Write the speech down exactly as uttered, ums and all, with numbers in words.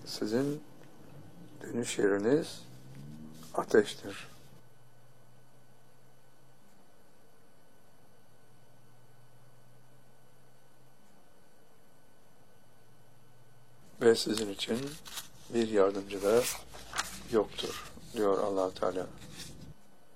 Sizin dönüş yeriniz ateştir. Ve sizin için bir yardımcı da yoktur, diyor Allah Teala.